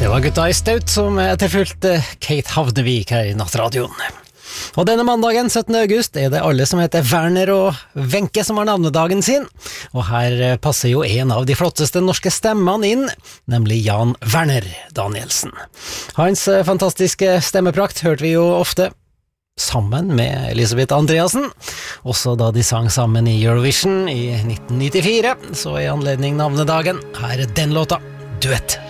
var gutta i Staut som etterfulgte Kate Havnevik her i Nattradioen. Og denne mandagen, 17. august, er det alle som heter Werner og Wenche som har navnedagen sin. Og her passer jo en av de flotteste norske stemmene inn, nemlig Jan Werner Danielsen. Hans fantastiske stemmeprakt hørte vi jo ofte sammen med Elisabeth Andreassen, også da de sang sammen i Eurovision i 1994, så i anledning navnedagen, her er den låta, Duett.